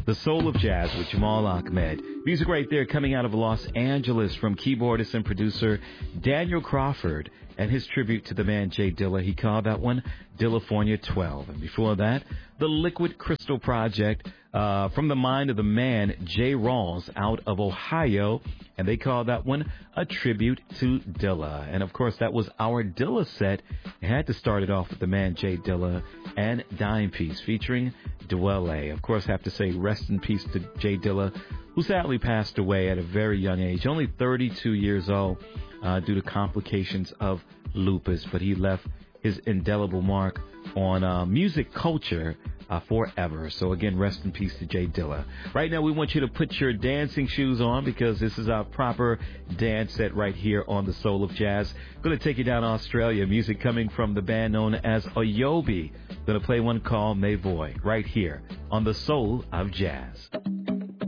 The Soul of Jazz with Jamal Ahmed. Music right there coming out of Los Angeles from keyboardist and producer Daniel Crawford and his tribute to the man Jay Dilla. He called that one Dillafornia 12. And before that, the Liquid Crystal Project from the mind of the man Jay Rawls out of Ohio. And they called that one a tribute to Dilla. And, of course, that was our Dilla set. I had to start it off with the man Jay Dilla and Dime Piece featuring Dwele. Of course, I have to say rest in peace to Jay Dilla, who sadly passed away at a very young age, only 32 years old, due to complications of lupus. But he left his indelible mark on music culture forever. So again, rest in peace to Jay Dilla. Right now, we want you to put your dancing shoes on because this is our proper dance set right here on the Soul of Jazz. Going to take you down to Australia. Music coming from the band known as Ayobi. Going to play one called Mavoy right here on the Soul of Jazz.